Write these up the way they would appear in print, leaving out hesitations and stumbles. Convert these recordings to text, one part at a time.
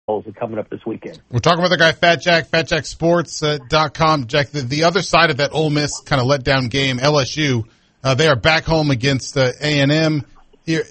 Bowls coming up this weekend. We're talking with the guy, Fat Jack, FatJackSports.com. Jack, the other side of that Ole Miss kind of letdown game, LSU, they are back home against A&M. Here,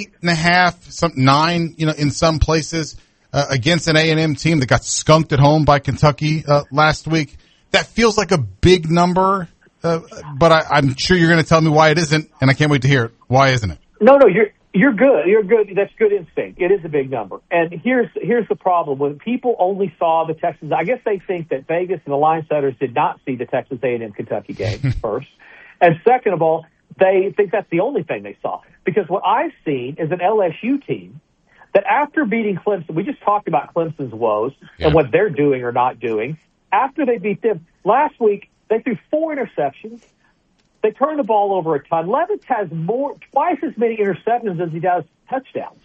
8.5, 9, in some places, against an A&M team that got skunked at home by Kentucky last week. That feels like a big number, but I'm sure you're going to tell me why it isn't, and I can't wait to hear it. Why isn't it? No, you're good. You're good. That's good instinct. It is a big number. And here's the problem. When people only saw the Texas, I guess they think that Vegas and the line setters did not see the Texas A&M Kentucky game first. And second of all, they think that's the only thing they saw. Because what I've seen is an LSU team that after beating Clemson, we just talked about Clemson's woes and what they're doing or not doing. After they beat them last week, they threw 4 interceptions. They turn the ball over a ton. Levis has twice as many interceptions as he does touchdowns.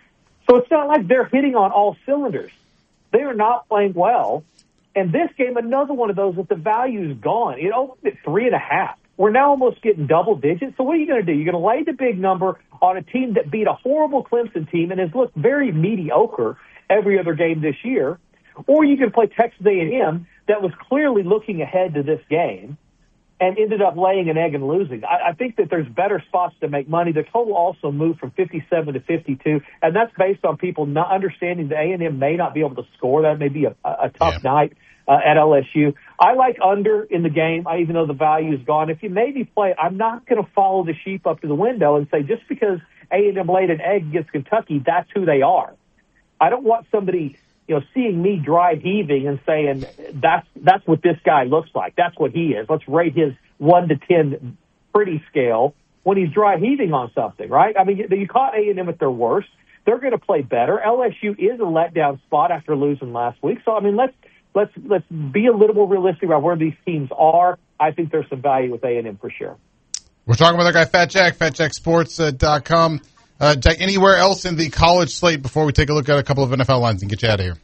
So it's not like they're hitting on all cylinders. They are not playing well. And this game, another one of those that the value's gone. It opened at 3.5. We're now almost getting double digits. So what are you going to do? You're going to lay the big number on a team that beat a horrible Clemson team and has looked very mediocre every other game this year, or you can play Texas A&M that was clearly looking ahead to this game and ended up laying an egg and losing. I think that there's better spots to make money. The total also moved from 57 to 52, and that's based on people not understanding that A&M may not be able to score. That may be a tough night at LSU. I like under in the game, even though the value is gone. If you maybe play, I'm not going to follow the sheep up to the window and say just because A&M laid an egg against Kentucky, that's who they are. I don't want somebody seeing me dry heaving and saying that's what this guy looks like. That's what he is. Let's rate his 1 to 10 pretty scale when he's dry heaving on something, right? I mean, you caught A&M at their worst. They're going to play better. LSU is a letdown spot after losing last week. So I mean, let's be a little more realistic about where these teams are. I think there's some value with A&M for sure. We're talking with our guy Fat Jack, FatJackSports.com. Jack, anywhere else in the college slate before we take a look at a couple of NFL lines and get you out of here?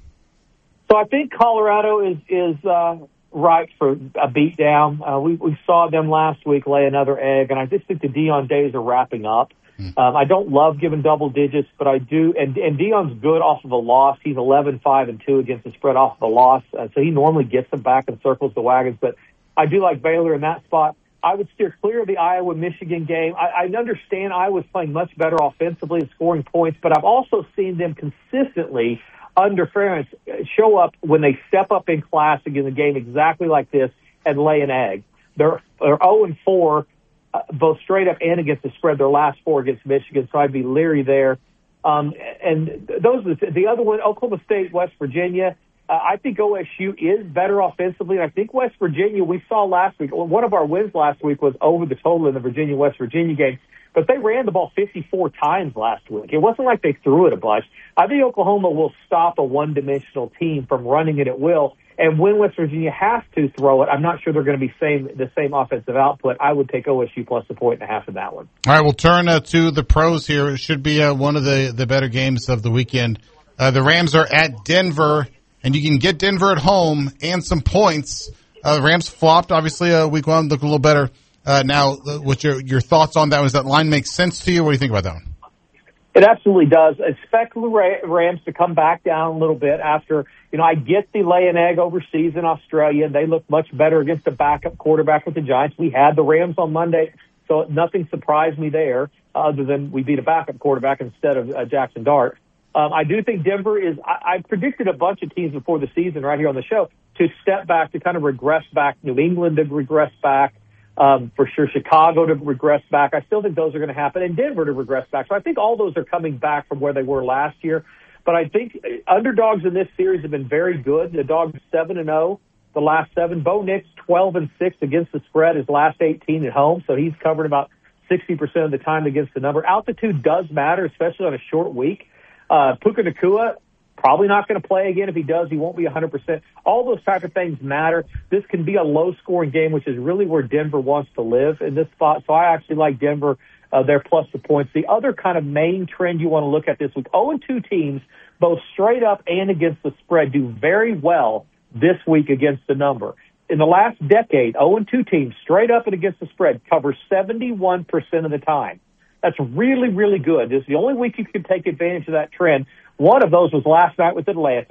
So I think Colorado is ripe for a beatdown. We saw them last week lay another egg, and I just think the Deion days are wrapping up. I don't love giving double digits, but I do. And Deion's good off of a loss. He's 11-5-2 against the spread off of a loss, so he normally gets them back and circles the wagons. But I do like Baylor in that spot. I would steer clear of the Iowa-Michigan game. I understand Iowa's playing much better offensively and scoring points, but I've also seen them consistently under Ferentz show up when they step up in class against a game exactly like this and lay an egg. They're 0-4, both straight up and against the spread, their last 4 against Michigan, so I'd be leery there. And those are the other one, Oklahoma State, West Virginia. I think OSU is better offensively. I think West Virginia, we saw last week, one of our wins last week was over the total in the Virginia-West Virginia game, but they ran the ball 54 times last week. It wasn't like they threw it a bunch. I think Oklahoma will stop a one-dimensional team from running it at will, and when West Virginia has to throw it, I'm not sure they're going to be the same offensive output. I would take OSU plus a 1.5 in that one. All right, we'll turn to the pros here. It should be one of the better games of the weekend. The Rams are at Denver, and you can get Denver at home and some points. The Rams flopped, obviously, week 1, look a little better. Now, what's your thoughts on that? Does that line make sense to you? What do you think about that one? It absolutely does. Expect the Rams to come back down a little bit after, I get the lay an egg overseas in Australia. They look much better against the backup quarterback with the Giants. We had the Rams on Monday, so nothing surprised me there other than we beat a backup quarterback instead of Jackson Dart. I do think Denver is – I predicted a bunch of teams before the season right here on the show to step back, to kind of regress back. New England to regress back. For sure, Chicago to regress back. I still think those are going to happen, and Denver to regress back. So I think all those are coming back from where they were last year. But I think underdogs in this series have been very good. The dogs 7-0 the last 7. Bo Nix 12-6 against the spread his last 18 at home, so he's covered about 60% of the time against the number. Altitude does matter, especially on a short week. Puka Nacua, probably not going to play again. If he does, he won't be 100%. All those type of things matter. This can be a low-scoring game, which is really where Denver wants to live in this spot. So I actually like Denver there plus the points. The other kind of main trend you want to look at this week, 0-2 teams, both straight up and against the spread, do very well this week against the number. In the last decade, 0-2 teams, straight up and against the spread, cover 71% of the time. That's really, really good. This is the only week you can take advantage of that trend. One of those was last night with Atlanta.